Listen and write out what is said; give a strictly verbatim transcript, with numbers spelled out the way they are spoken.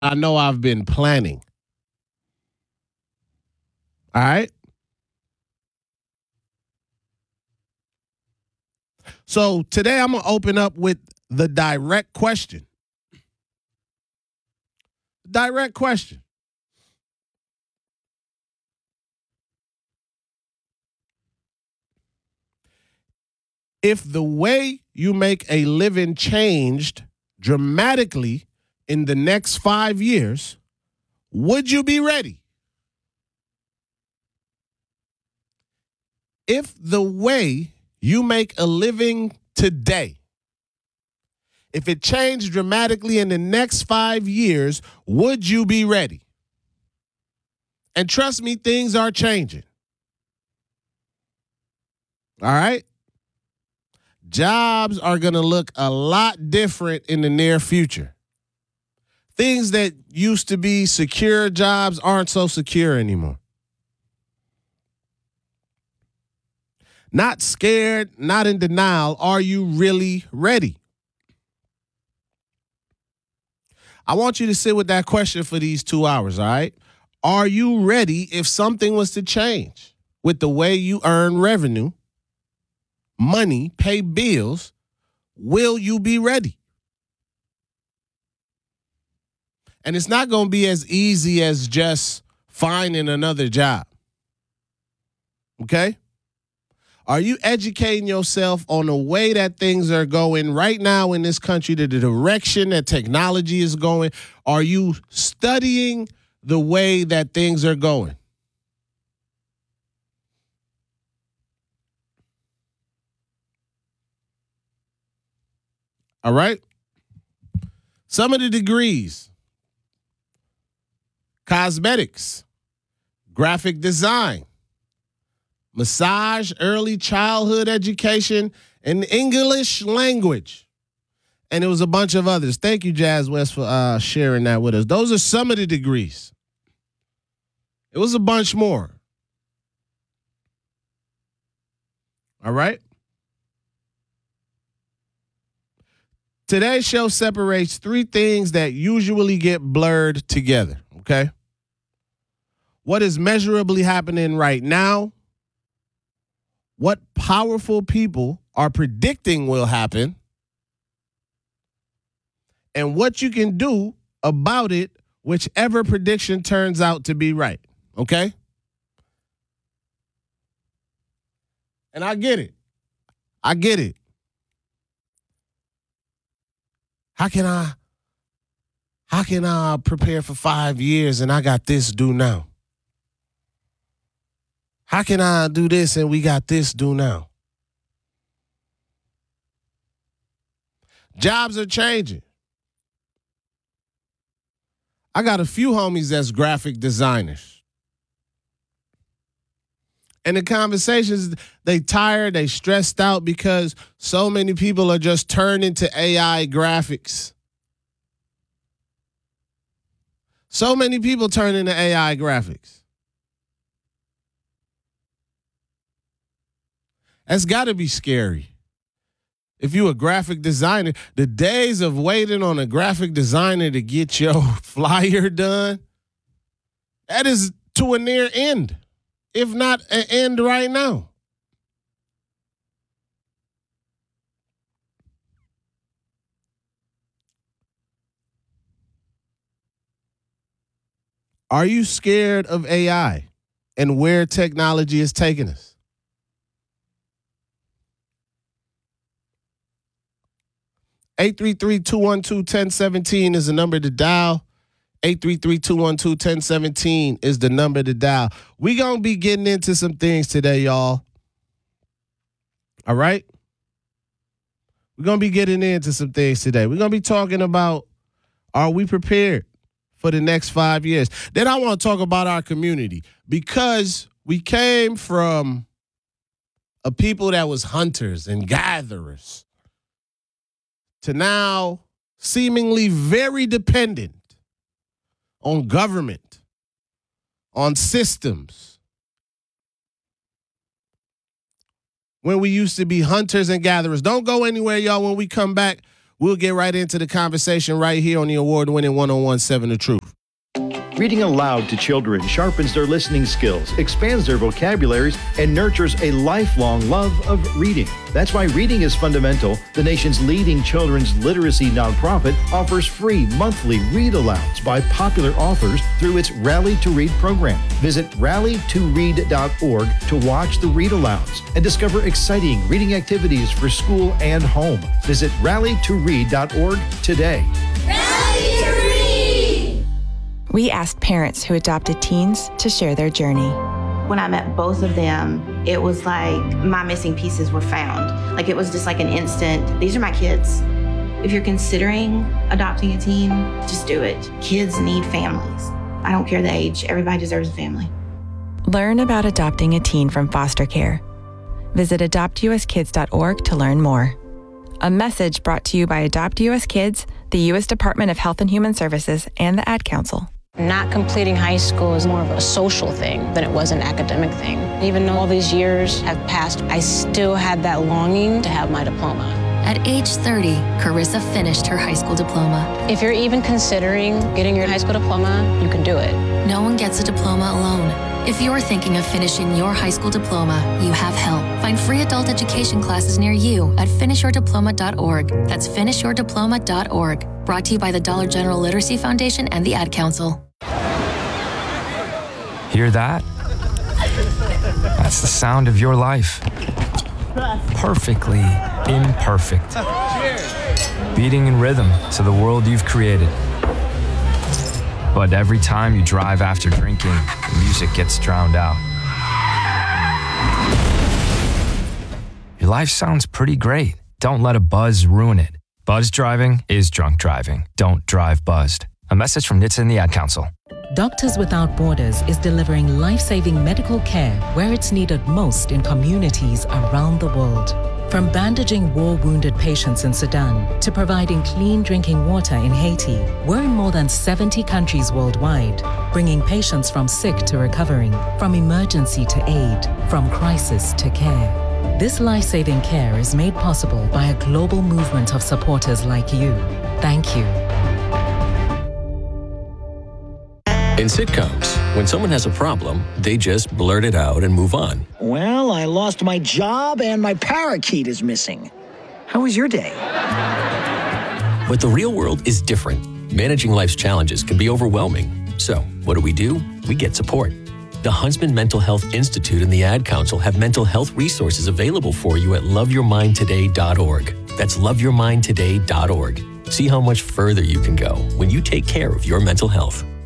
I know I've been planning. All right. So today I'm going to open up with the direct question. Direct question. If the way you make a living changed dramatically in the next five years, would you be ready? If the way you make a living today, if it changed dramatically in the next five years, would you be ready? And trust me, things are changing. All right? Jobs are going to look a lot different in the near future. Things that used to be secure jobs aren't so secure anymore. Not scared, not in denial. Are you really ready? I want you to sit with that question for these two hours, all right? Are you ready if something was to change with the way you earn revenue, money, pay bills? Will you be ready? And it's not going to be as easy as just finding another job. Okay? Are you educating yourself on the way that things are going right now in this country, to the direction that technology is going? Are you studying the way that things are going? All right? Some of the degrees: cosmetics, graphic design, massage, early childhood education, and English language. And it was a bunch of others. Thank you, Jazz West, for uh, sharing that with us. Those are some of the degrees. It was a bunch more. All right? Today's show separates three things that usually get blurred together, okay? What is measurably happening right now? What powerful people are predicting will happen? And what you can do about it, whichever prediction turns out to be right, okay? And I get it. I get it. How can I, how can I prepare for five years and I got this due now? How can I do this and we got this due now? Jobs are changing. I got a few homies that's graphic designers. And the conversations, they tired, they stressed out because so many people are just turning to A I graphics. So many people turn into A I graphics. That's got to be scary. If you're a graphic designer, the days of waiting on a graphic designer to get your flyer done, that is to a near end, if not an end right now. Are you scared of A I and where technology is taking us? eight three three, two one two, one zero one seven is the number to dial. eight three three, two one two, one zero one seven is the number to dial. We're going to be getting into some things today, y'all. All right? We're going to be getting into some things today. We're going to be talking about, are we prepared for the next five years? Then I want to talk about our community, because we came from a people that was hunters and gatherers to now seemingly very dependent on government, on systems. When we used to be hunters and gatherers. Don't go anywhere, y'all. When we come back, We'll get right into the conversation right here on the award-winning one oh one point seven The Truth. Reading aloud to children sharpens their listening skills, expands their vocabularies, and nurtures a lifelong love of reading. That's why Reading is Fundamental, the nation's leading children's literacy nonprofit, offers free monthly read-alouds by popular authors through its Rally to Read program. Visit rally to read dot org to watch the read-alouds and discover exciting reading activities for school and home. Visit rally to read dot org today. Rally to Read! We asked parents who adopted teens to share their journey. When I met both of them, it was like my missing pieces were found. Like it was just like an instant, these are my kids. If you're considering adopting a teen, just do it. Kids need families. I don't care the age, everybody deserves a family. Learn about adopting a teen from foster care. Visit adopt u s kids dot org to learn more. A message brought to you by Adopt U S Kids, the U S Department of Health and Human Services, and the Ad Council. Not completing high school is more of a social thing than it was an academic thing. Even though all these years have passed, I still had that longing to have my diploma. At age thirty, Carissa finished her high school diploma. If you're even considering getting your high school diploma, you can do it. No one gets a diploma alone. If you're thinking of finishing your high school diploma, you have help. Find free adult education classes near you at finish your diploma dot org. That's finish your diploma dot org. Brought to you by the Dollar General Literacy Foundation and the Ad Council. Hear that? That's the sound of your life. Perfectly imperfect. Beating in rhythm to the world you've created. But every time you drive after drinking, the music gets drowned out. Your life sounds pretty great. Don't let a buzz ruin it. Buzz driving is drunk driving. Don't drive buzzed. A message from N H T S A and the Ad Council. Doctors Without Borders is delivering life-saving medical care where it's needed most in communities around the world. From bandaging war-wounded patients in Sudan to providing clean drinking water in Haiti, we're in more than seventy countries worldwide, bringing patients from sick to recovering, from emergency to aid, from crisis to care. This life-saving care is made possible by a global movement of supporters like you. Thank you. In sitcoms, when someone has a problem, they just blurt it out and move on. Well, I lost my job and my parakeet is missing. How was your day? But the real world is different. Managing life's challenges can be overwhelming. So, what do we do? We get support. The Huntsman Mental Health Institute and the Ad Council have mental health resources available for you at love your mind today dot org. That's love your mind today dot org. See how much further you can go when you take care of your mental health.